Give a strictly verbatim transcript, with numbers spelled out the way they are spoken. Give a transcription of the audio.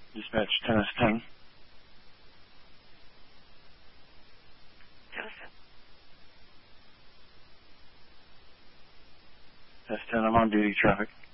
Dispatch ten S ten. S ten, I'm on duty traffic.